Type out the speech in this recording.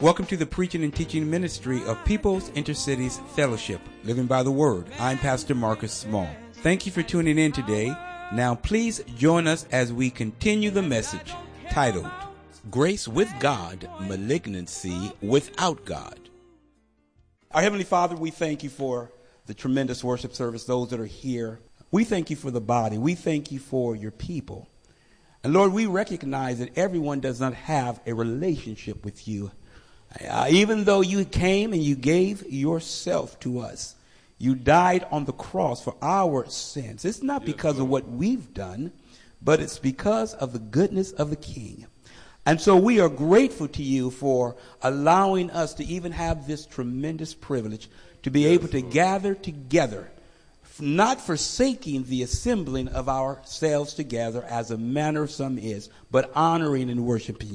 Welcome to the preaching and teaching ministry of People's Intercities Fellowship, Living by the Word. I'm Pastor Marcus Small. Thank you for tuning in today. Now please join us as we continue the message titled, Grace with God, Malignancy Without God. Our Heavenly Father, we thank you for the tremendous worship service, those that are here. We thank you for the body. We thank you for your people. And Lord, we recognize that everyone does not have a relationship with you. Even though you came and you gave yourself to us, you died on the cross for our sins. It's not because of what we've done, but it's because of the goodness of the King. And so we are grateful to you for allowing us to even have this tremendous privilege to be able to gather together, not forsaking the assembling of ourselves together as a manner of some is, but honoring and worshiping you.